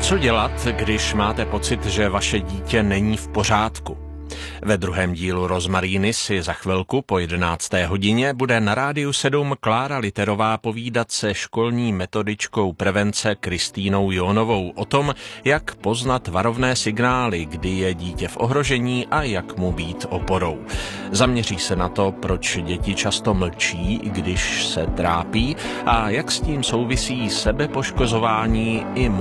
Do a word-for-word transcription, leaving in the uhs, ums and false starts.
Co dělat, když máte pocit, že vaše dítě není v pořádku? Ve druhém dílu Rozmaríny si za chvilku po jedenácté hodině bude na Rádiu sedm Klára Literová povídat se školní metodičkou prevence Kristýnou Jónovou o tom, jak poznat varovné signály, kdy je dítě v ohrožení a jak mu být oporou. Zaměří se na to, proč děti často mlčí, když se trápí, a jak s tím souvisí sebepoškozování i